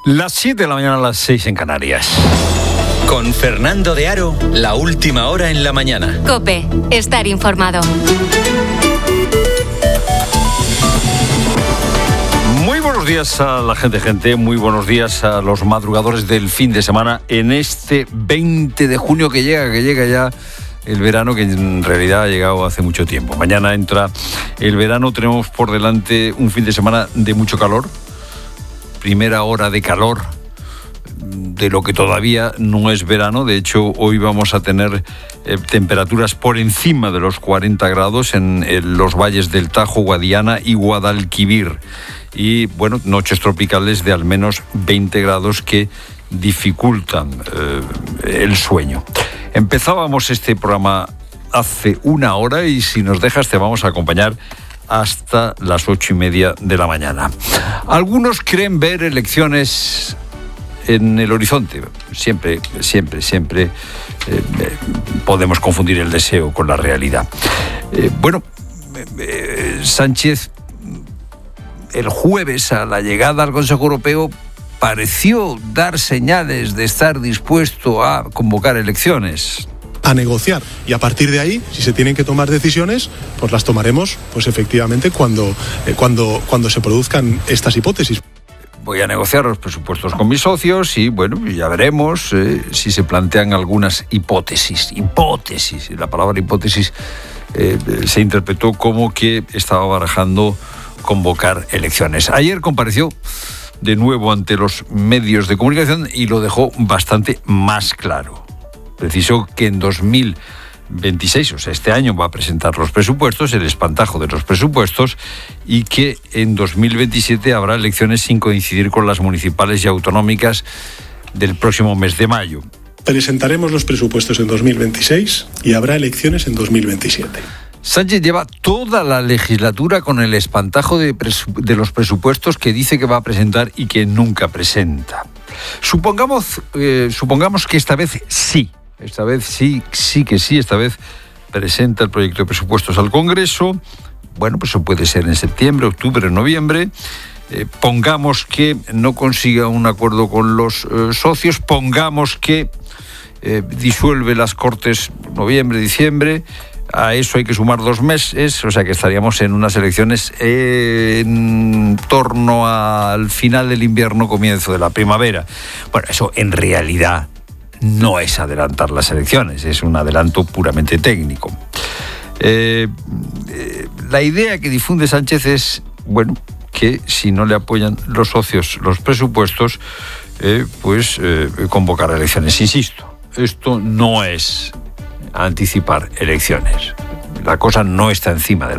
Las 7 de la mañana, a las 6 en Canarias. Con Fernando de Aro, la última hora en la mañana. COPE, estar informado. Muy buenos días a la gente, muy buenos días a los madrugadores del fin de semana en este 20 de junio que llega ya el verano, que en realidad ha llegado hace mucho tiempo. Mañana entra el verano, tenemos por delante un fin de semana de mucho calor, primera hora de calor de lo que todavía no es verano. De hecho, hoy vamos a tener temperaturas por encima de los 40 grados en los valles del Tajo, Guadiana y Guadalquivir. Y, bueno, noches tropicales de al menos 20 grados que dificultan el sueño. Empezábamos este programa hace una hora y, si nos dejas, te vamos a acompañar hasta las 8:30 de la mañana. Algunos creen ver elecciones en el horizonte. Siempre podemos confundir el deseo con la realidad. Sánchez, el jueves, a la llegada al Consejo Europeo, pareció dar señales de estar dispuesto a convocar elecciones, a negociar, y a partir de ahí, si se tienen que tomar decisiones, pues las tomaremos, pues efectivamente cuando se produzcan estas hipótesis. Voy a negociar los presupuestos con mis socios y, bueno, ya veremos si se plantean algunas hipótesis. La palabra hipótesis se interpretó como que estaba barajando convocar elecciones. Ayer compareció de nuevo ante los medios de comunicación y lo dejó bastante más claro. Precisó que en 2026, o sea, este año, va a presentar los presupuestos, el espantajo de los presupuestos, y que en 2027 habrá elecciones sin coincidir con las municipales y autonómicas del próximo mes de mayo. Presentaremos los presupuestos en 2026 y habrá elecciones en 2027. Sánchez lleva toda la legislatura con el espantajo de los presupuestos que dice que va a presentar y que nunca presenta. Supongamos que esta vez sí. Esta vez presenta el proyecto de presupuestos al Congreso. Bueno, pues eso puede ser en septiembre, octubre, noviembre. Pongamos que no consiga un acuerdo con los socios. Pongamos que disuelve las Cortes noviembre, diciembre. A eso hay que sumar 2 meses, o sea que estaríamos en unas elecciones en torno al final del invierno, comienzo de la primavera. Bueno, eso en realidad no es adelantar las elecciones, es un adelanto puramente técnico. La idea que difunde Sánchez es, bueno, que si no le apoyan los socios los presupuestos, convocar elecciones. Insisto, esto no es anticipar elecciones. La cosa no está encima de la